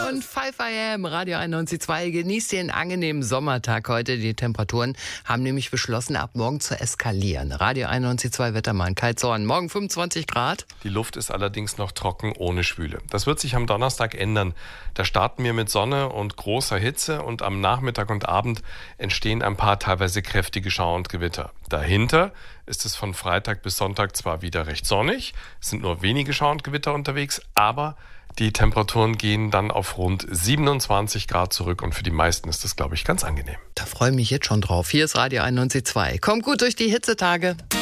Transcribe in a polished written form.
und 5 AM, Radio 91.2. Genießt den angenehmen Sommertag heute. Die Temperaturen haben nämlich beschlossen, ab morgen zu eskalieren. Radio 91.2 Wettermann, Kai Zorn. Morgen 25 Grad. Die Luft ist allerdings noch trocken, ohne Schwüle. Das wird sich am Donnerstag ändern. Da starten wir mit Sonne und großer Hitze und am Nachmittag und Abend entstehen ein paar teilweise kräftige Schauer und Gewitter. Dahinter ist es von Freitag bis Sonntag zwar wieder recht sonnig, es sind nur wenige Schauer und Gewitter unterwegs, aber die Temperaturen gehen dann auf rund 27 Grad zurück und für die meisten ist das, glaube ich, ganz angenehm. Da freue ich mich jetzt schon drauf. Hier ist Radio 91.2. Kommt gut durch die Hitzetage.